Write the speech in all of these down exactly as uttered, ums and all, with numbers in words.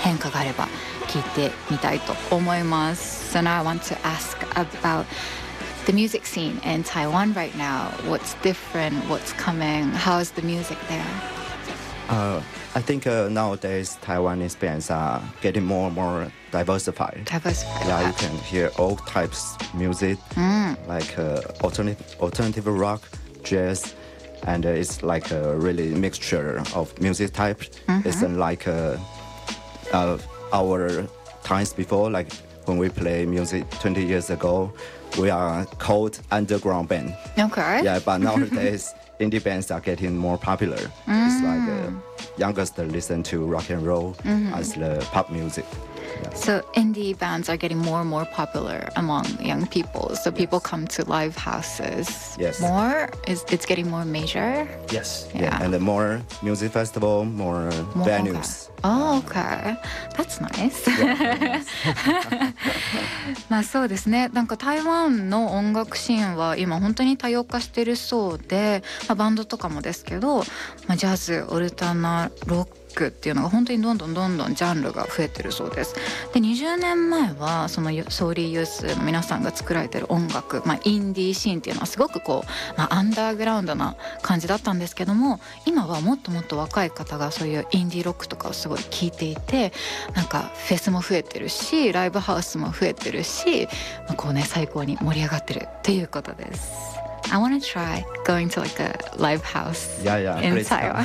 変化があれば聞いてみたいと思います。So now I want to ask about the music scene in Taiwan right now. What's different? What's coming? How's the music there? Uh, I think uh, nowadays Taiwanese bands are getting more and more diversified. Diversified. Yeah, you can hear all types of music, mm. like uh, alternative, alternative rock, jazz, and uh, it's like a really mixture of music types. Mm-hmm. It's like uh, uh, our times before, like when we play music twenty years ago, we are called underground band. Okay. Yeah, but nowadays indie bands are getting more popular. Mm. It's like uh, youngsters listen to rock and roll mm-hmm. as the pop music. Yeah. So indie bands are getting more and more popular among young people. So yes. people come to live houses yes. more. Is it's getting more major? Yes. Yeah. yeah. And more music festival, more, more venues. Okay. Oh, okay. That's nice. Yeah, まあそうですね。なんか台湾の音楽シーンは今本当に多様化してるそうで、まあ、バンドとかもですけど、まあ、ジャズ、オルタナ、ロックっていうのが本当にどんどんどんどんジャンルが増えてるそうです。でにじゅうねんまえはそのソーリーユースの皆さんが作られてる音楽、まあ、インディーシーンっていうのはすごくこう、まあ、アンダーグラウンドな感じだったんですけども、今はもっともっと若い方がそういうインディーロックとかをすごい聴いていて、なんかフェスも増えてるし、ライブハウスも増えてるし、まあ、こうね最高に盛り上がってるっていうことです。I want to try going to like a live house yeah, yeah, in Taiwan.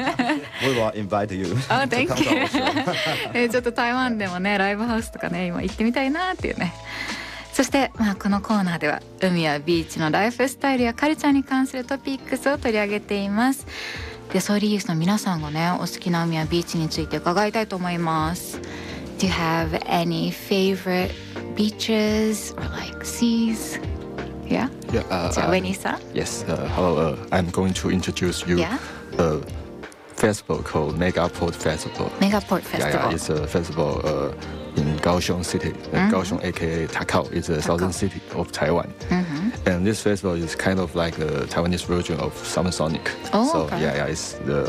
We will invite you. Oh, thank you. えちょっと台湾でもねライブハウスとかね今行ってみたいなっていうね。そして、まあ、このコーナーでは海やビーチのライフスタイルやカルチャーに関するトピックスを取り上げています。でソーリーユースの皆さんがねお好きな海やビーチについて伺いたいと思います。Do you have any favorite beaches or like seas? Yeah. Yeah. Uh, so, Wenny-san? Yes. Uh, hello. Uh, I'm going to introduce you yeah? a festival called Megaport Festival. Megaport Festival. Yeah, yeah. It's a festival uh, in Kaohsiung City. Uh, mm-hmm. Kaohsiung, aka Takao, is a southern city of Taiwan. Mm-hmm. And this festival is kind of like the Taiwanese version of Summer Sonic. Oh, so okay. yeah, yeah, it's the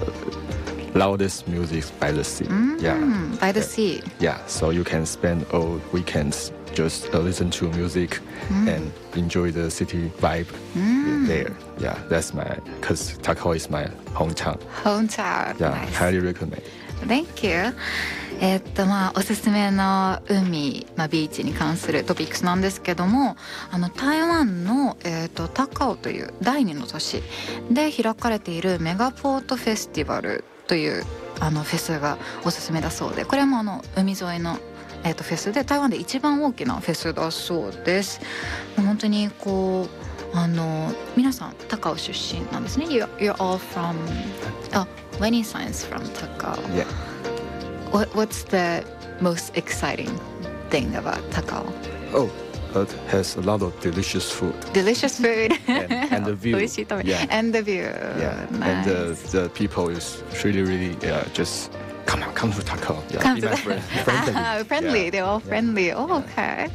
loudest music by the sea. Mm-hmm. Yeah. By the yeah. sea. Yeah. So you can spend all weekends just uh, listen to music mm. and enjoy the city vibe mm. there. Yeah, that's my, because Takao is my hometown. Hometown. Yeah, nice. highly recommend. Thank you. えっとまあおすすめの海、まあ、ビーチに関するトピックスなんですけども、あの台湾の、えー、と高雄という第二の都市で開かれているメガポートフェスティバルというあのフェスがおすすめだそうで、これもあの海沿いのえー、とフェスで台湾で一番大きなフェスだそうです。本当にこうあの皆さん高雄出身なんですね。 You're, you're all from oh, Wenny-san is from Takao. Yeah. What, what's the most exciting thing about Takao? Oh, it has a lot of delicious food. Delicious food. and, and the view. Yeah. And the view. Yeah. Nice. And the, the people is really, really uh, just Come on, come to Takao. Yeah, come be to my friend. Friendly. Ah, friendly. Yeah. They're all friendly. Yeah. Oh, okay.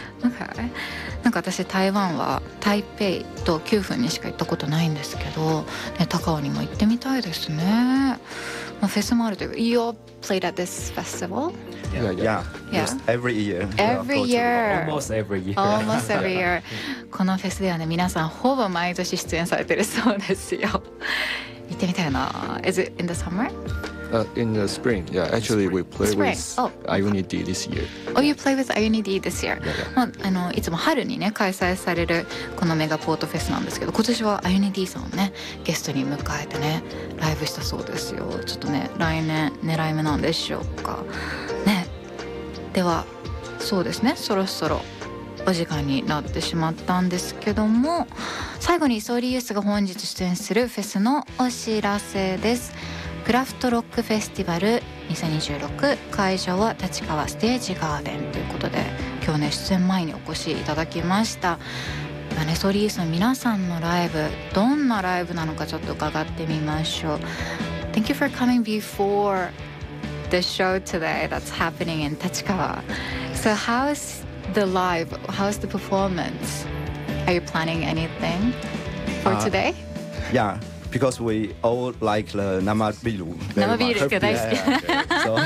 Okay. なんか私台湾は台北ときゅうふんにしか行ったことないんですけど、ね、高雄にも行ってみたいですね。まあ、フェスもあるという。You all played at this festival? Yeah, yeah. yeah. Just every year. Every year. Almost every year. Almost every year. このフェスではね、皆さんほぼ毎年出演されてるそうですよ。行ってみたいな。Is it in the summer? Uh, in the spring, yeah. Actually, we play spring. with oh. Iunity this year. Oh, you play with Iunity this year. Yeah, yeah. まあ、あのいつも春にね開催されるこのメガポートフェスなんですけど、今年は Iunity さんをねゲストに迎えてねライブしたそうですよ。ちょっとね来年狙い目なんでしょうかね。ではそうですね、そろそろお時間になってしまったんですけども、最後にソーリーユースが本日出演するフェスのお知らせです。クラフトロックフェスティバルにせんにじゅうろく、会場は立川ステージガーデンということで、今日ね出演前にお越しいただきました。今ねソーリーユースの皆さんのライブ、どんなライブなのかちょっと伺ってみましょう。 Thank you for coming before the show today that's happening in Tachikawa. So how's the live? How's the performance? Are you planning anything for uh, today? Yeah, because we all like the Nama Biru. Nama Biru が大好き。 So